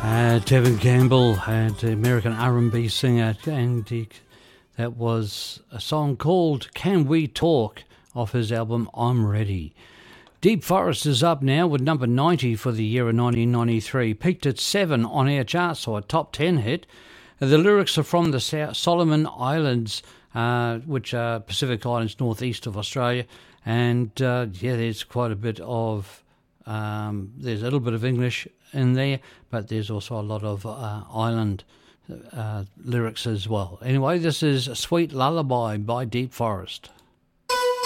Tevin Campbell had the American R&B singer, and that was a song called Can We Talk off his album I'm Ready. Deep Forest is up now with number 90 for the year of 1993. Peaked at 7 on our charts, so a top 10 hit. The lyrics are from the Solomon Islands, which are Pacific Islands northeast of Australia. And there's quite a bit of, there's a little bit of English in there, but there's also a lot of island lyrics as well. Anyway, this is Sweet Lullaby by Deep Forest.